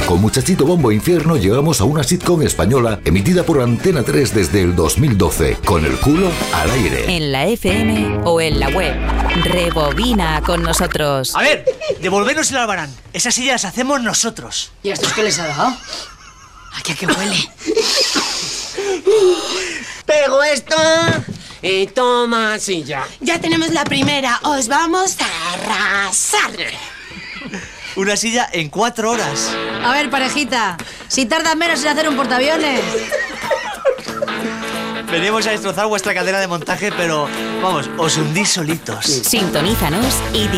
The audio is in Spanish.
Con Muchachito Bombo Infierno llegamos a una sitcom española emitida por Antena 3 desde el 2012, con el culo al aire. En la FM o en la web. Rebobina con nosotros. A ver, devolvernos el albarán. Esas sillas las hacemos nosotros. ¿Y a estos qué les ha dado? Aquí a qué huele. Pego esto. Y toma silla. Ya tenemos la primera. Os vamos a arrasar. Una silla en 4 horas. A ver, parejita, si tardan menos en hacer un portaaviones. Venimos a destrozar vuestra cadena de montaje, pero vamos, os hundís solitos. Sintonízanos y